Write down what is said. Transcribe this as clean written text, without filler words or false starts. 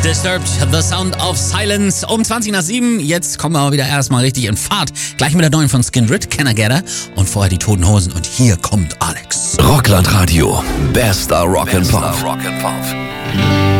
Disturbed, The Sound of Silence. Um 20 nach 7. Jetzt kommen wir aber wieder erstmal richtig in Fahrt. Gleich mit der neuen von Skindred, Can I Get Her? Und vorher die Toten Hosen. Und hier kommt Alex. Rockland Radio. Bester Rock'n'Pop.